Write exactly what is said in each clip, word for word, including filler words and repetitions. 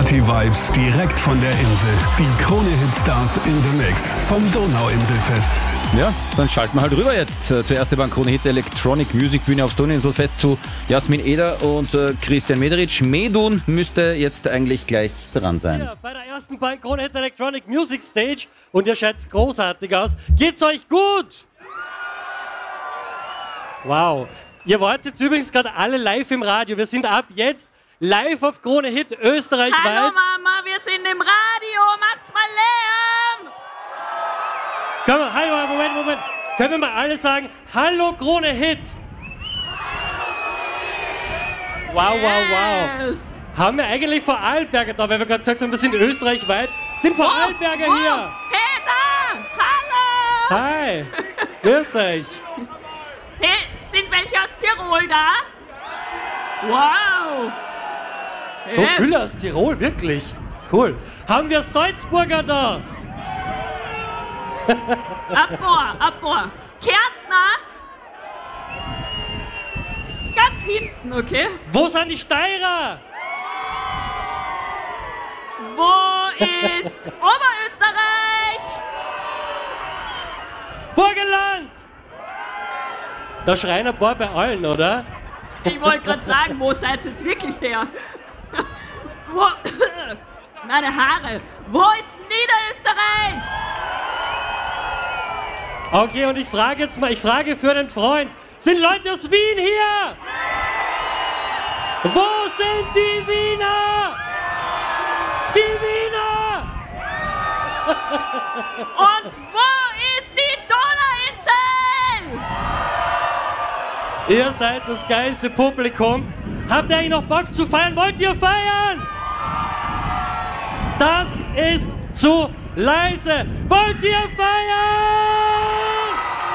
Party-Vibes direkt von der Insel. Die Krone-Hit-Stars in the Mix vom Donauinselfest. Ja, dann schalten wir halt rüber jetzt äh, zur ersten Bahn Krone-Hit Electronic Music Bühne aufs Donauinselfest zu Jasmin Eder und äh, Christian Mederitsch. Medun müsste jetzt eigentlich gleich dran sein. Hier bei der ersten Bahn Krone-Hit Electronic Music Stage und ihr schaut großartig aus. Geht's euch gut? Wow. Ihr wart jetzt übrigens gerade alle live im Radio. Wir sind ab jetzt live auf Krone Hit österreichweit. Hallo Mama, wir sind im Radio. Macht's mal Lärm. Können wir, hallo, Moment, Moment. Können wir mal alle sagen, hallo Krone Hit. Wow, wow, wow. Yes. Haben wir eigentlich Vorarlberger da, weil wir gerade gesagt haben, wir sind österreichweit. Sind Vorarlberger oh, oh. hier? Peter, hallo. Hi, grüß euch. Hey, sind welche aus Tirol da? Wow. So Hey. viele aus Tirol, wirklich. Cool. Haben wir Salzburger da? Abbor, Abbor. Kärntner? Ganz hinten, okay? Wo sind die Steirer? Wo ist Oberösterreich? Burgenland! Da schreien ein paar bei allen, oder? Ich wollte gerade sagen, wo seid ihr jetzt wirklich her? Wo? Meine Haare. Wo ist Niederösterreich? Okay, und ich frage jetzt mal, ich frage für den Freund, sind Leute aus Wien hier? Wo sind die Wiener? Die Wiener! Und wo ist die Donauinsel? Ihr seid das geilste Publikum. Habt ihr eigentlich noch Bock zu feiern? Wollt ihr feiern? Das ist zu leise. Wollt ihr feiern?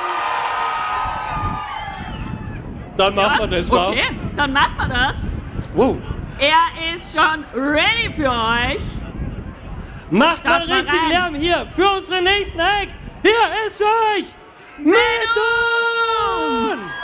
Dann machen wir das mal. Okay, dann machen wir das. Wow. Er ist schon ready für euch. Macht mal Start mal richtig rein. Lärm hier für unseren nächsten Act. Hier ist für euch Medun!